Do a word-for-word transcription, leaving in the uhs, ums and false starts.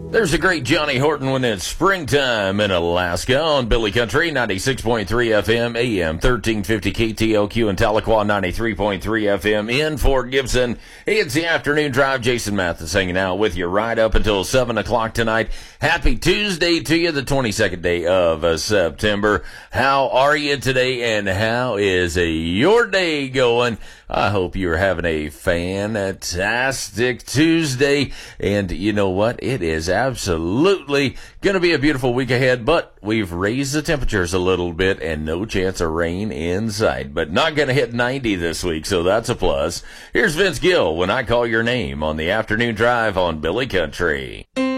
There's a great Johnny Horton when it's springtime in Alaska on Billy Country, ninety-six point three F M, A M thirteen fifty K T L Q, and Tahlequah, ninety-three point three F M in Fort Gibson. It's the afternoon drive. Jason Mathis hanging out with you right up until seven o'clock tonight. Happy Tuesday to you, the twenty-second day of uh, September. How are you today, and how is uh, your day going? I hope you're having a fantastic Tuesday. And you know what? It is absolutely going to be a beautiful week ahead, but we've raised the temperatures a little bit and no chance of rain in sight. But not going to hit ninety this week, so that's a plus. Here's Vince Gill when I call your name on the afternoon drive on Billy Country.